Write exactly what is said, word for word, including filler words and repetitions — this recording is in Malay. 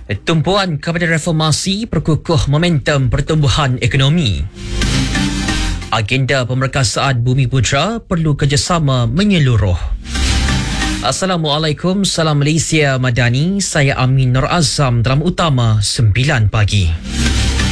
Tumpuan kepada reformasi perkukuh momentum pertumbuhan ekonomi. Agenda pemerkasaan Bumiputera perlu kerjasama menyeluruh. Assalamualaikum, salam Malaysia Madani. Saya Amin Nur Azam dalam Utama sembilan pagi.